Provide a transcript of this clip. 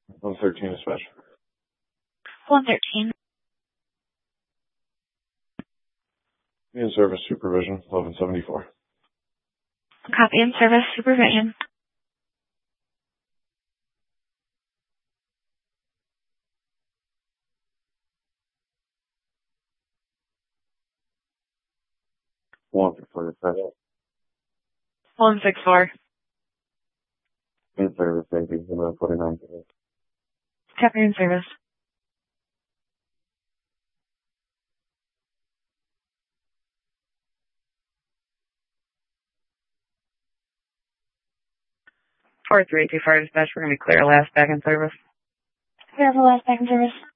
113 dispatch. 113. In service supervision, 1174. Copy in service supervision. One for dispatch. 164. In service, baby. 49. Copy in service. Four 324 dispatch. We're gonna be clear last back in service. Clear for last back in service.